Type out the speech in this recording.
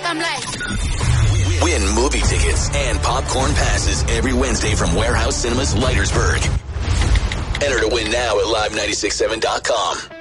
I'm like... Win movie tickets and popcorn passes every Wednesday from Warehouse Cinemas, Leitersburg. Enter to win now at live967.com.